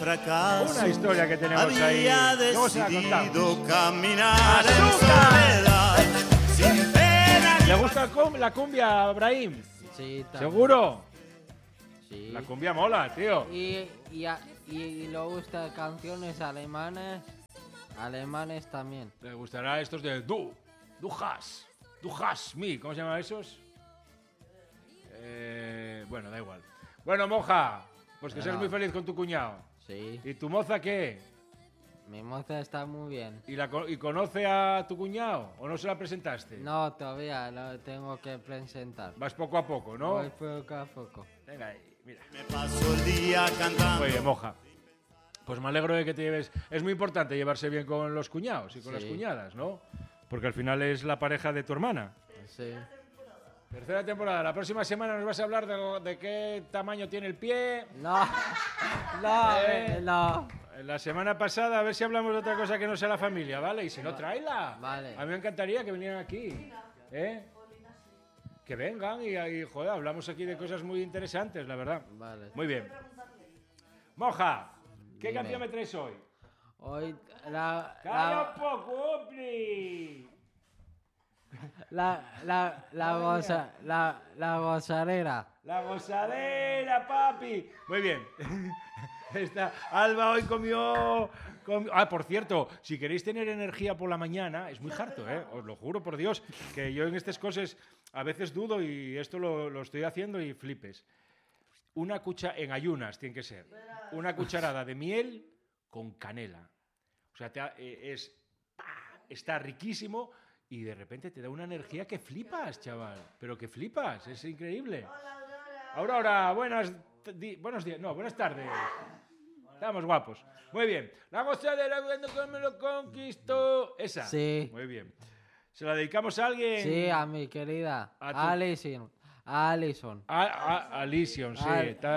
fracaso. Una historia que tenemos ahí. Había Luego se la decidido contamos. caminar en soledad, sin pena. ¿Le gusta la cumbia, Brahim? Sí, también. ¿Seguro? Sí. La cumbia mola, tío. Y le gusta canciones alemanes también. Le gustará estos de Du Has Me. ¿Cómo se llaman esos? Bueno, da igual. Bueno, Moja, pues que seas muy feliz con tu cuñado. Sí. ¿Y tu moza qué? Mi moza está muy bien. ¿Y conoce a tu cuñado o no se la presentaste? No, todavía lo tengo que presentar. Vas poco a poco, ¿no? Voy poco a poco. Venga ahí, mira. Me paso el día cantando. Oye, Moja, pues me alegro de que te lleves... Es muy importante llevarse bien con los cuñados y con las Sí. cuñadas, ¿no? Porque al final es la pareja de tu hermana. Sí. Tercera temporada. La próxima semana nos vas a hablar de qué tamaño tiene el pie. No. No. La semana pasada, a ver si hablamos de otra cosa que no sea la familia, ¿vale? Y si no, tráela. Vale. A mí me encantaría que vinieran aquí. ¿Eh? Que vengan y, joder, hablamos aquí de cosas muy interesantes, la verdad. Vale. Muy bien. Moja, ¿qué Dime. canción me traes hoy? Hoy ¡Calla un poco, hombre! la gozadera. La gozadera, papi. Muy bien. Alba hoy comió... por cierto, si queréis tener energía por la mañana, es muy harto, ¿eh? Os lo juro por Dios, que yo en estas cosas a veces dudo y esto lo estoy haciendo y flipes. En ayunas tiene que ser. Una cucharada de miel con canela. O sea, está riquísimo y de repente te da una energía que flipas, chaval. Pero que flipas, es increíble. Aurora, buenos días. No, buenas tardes. Estamos guapos. Muy bien. La gozadera cuando me lo conquistó. Esa. Sí. Muy bien. ¿Se la dedicamos a alguien? Sí, a mi querida A tu- Alison. Alicia, sí.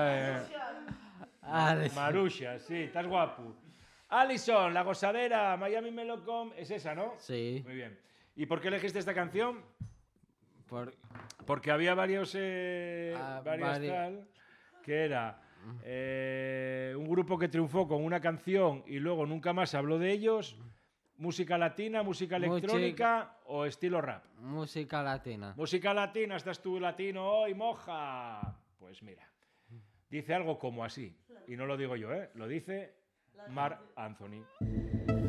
Alison. Marusha, sí, estás guapo. Alison, la gozadera, Miami Melocom, es esa, ¿no? Sí. Muy bien. ¿Y por qué elegiste esta canción? Por, Porque había varios varios. tal, que era un grupo que triunfó con una canción y luego nunca más se habló de ellos. ¿Música latina, música electrónica o estilo rap? música latina. Música latina, estás tú latino hoy, Moja. Pues mira, dice algo como así. Y no lo digo yo, ¿eh? Lo dice Marc Anthony.